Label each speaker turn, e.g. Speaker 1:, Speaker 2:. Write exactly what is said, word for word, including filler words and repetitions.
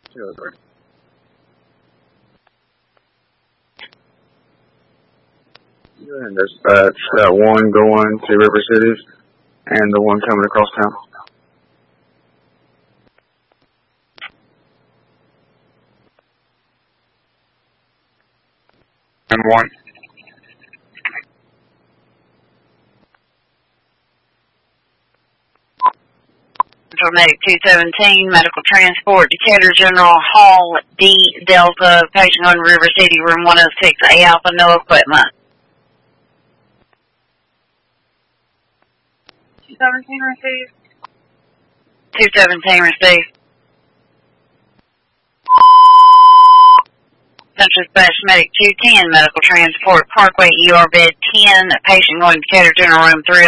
Speaker 1: Sure. And dispatch that one going to River Cities and the one coming across town. And one.
Speaker 2: Medic two seventeen, medical transport, Decatur General Hall, D Delta, patient going to River City, room one oh six, A Alpha, no equipment. two seventeen received. two seventeen received. Central Dispatch Medic two ten, medical transport, Parkway E R bed ten, patient going to Decatur General room three